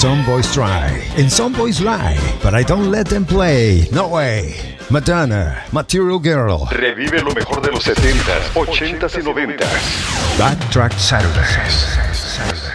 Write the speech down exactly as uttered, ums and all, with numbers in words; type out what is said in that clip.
Some boys try, and some boys lie, but I don't let them play. No way. Madonna, Material Girl. Revive lo mejor de los setentas, ochentas y noventas. Backtrack Saturdays.